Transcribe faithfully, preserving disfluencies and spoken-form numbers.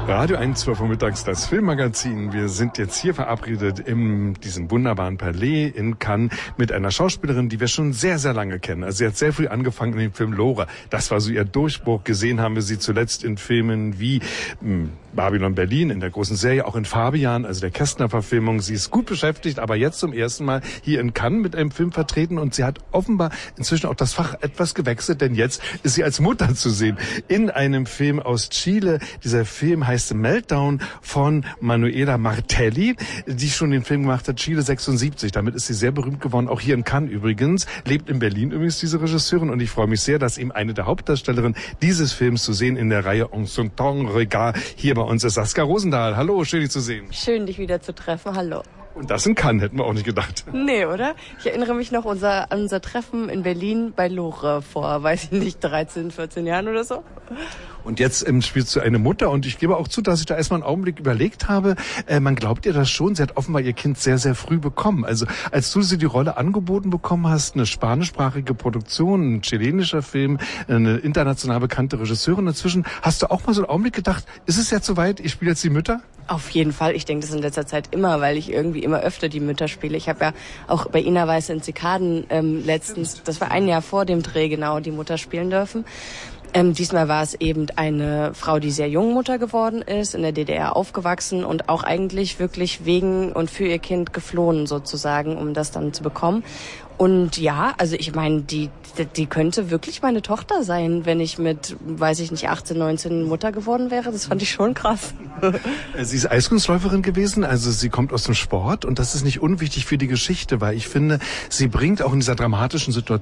Radio eins, zwölf Uhr mittags, das Filmmagazin. Wir sind jetzt hier verabredet in diesem wunderbaren Palais in Cannes mit einer Schauspielerin, die wir schon sehr, sehr lange kennen. Also sie hat sehr früh angefangen in dem Film Laura. Das war so ihr Durchbruch. Gesehen haben wir sie zuletzt in Filmen wie mh, Babylon Berlin, in der großen Serie, auch in Fabian, also der Kästner-Verfilmung. Sie ist gut beschäftigt, aber jetzt zum ersten Mal hier in Cannes mit einem Film vertreten und sie hat offenbar inzwischen auch das Fach etwas gewechselt, denn jetzt ist sie als Mutter zu sehen in einem Film aus Chile. Dieser Film heißt Meltdown von Manuela Martelli, die schon den Film gemacht hat, Chile sechsundsiebzig. Damit ist sie sehr berühmt geworden, auch hier in Cannes übrigens. Lebt in Berlin übrigens, diese Regisseurin, und ich freue mich sehr, dass eben eine der Hauptdarstellerinnen dieses Films zu sehen in der Reihe En son temps regard hier bei uns ist Saskia Rosendahl. Hallo, schön dich zu sehen. Schön, dich wieder zu treffen. Hallo. Und das in Cannes, hätten wir auch nicht gedacht. Nee, oder? Ich erinnere mich noch unser, an unser Treffen in Berlin bei Lore vor, weiß ich nicht, dreizehn, vierzehn Jahren oder so. Und jetzt ähm, spielst du eine Mutter, und ich gebe auch zu, dass ich da erstmal einen Augenblick überlegt habe, äh, man glaubt ihr das schon, sie hat offenbar ihr Kind sehr, sehr früh bekommen. Also als du sie die Rolle angeboten bekommen hast, eine spanischsprachige Produktion, ein chilenischer Film, eine international bekannte Regisseurin dazwischen, hast du auch mal so einen Augenblick gedacht, ist es jetzt soweit, ich spiele jetzt die Mütter? Auf jeden Fall. Ich denke das in letzter Zeit immer, weil ich irgendwie immer öfter die Mütter spiele. Ich habe ja auch bei Ina Weiße in Zikaden ähm, letztens, das war ein Jahr vor dem Dreh genau, die Mutter spielen dürfen. Ähm, diesmal war es eben eine Frau, die sehr jung Mutter geworden ist, in der D D R aufgewachsen und auch eigentlich wirklich wegen und für ihr Kind geflohen sozusagen, um das dann zu bekommen. Und ja, also ich meine, die, die könnte wirklich meine Tochter sein, wenn ich mit, weiß ich nicht, achtzehn, neunzehn Mutter geworden wäre. Das fand ich schon krass. Sie ist Eiskunstläuferin gewesen, also sie kommt aus dem Sport, und das ist nicht unwichtig für die Geschichte, weil ich finde, sie bringt auch in dieser dramatischen Situation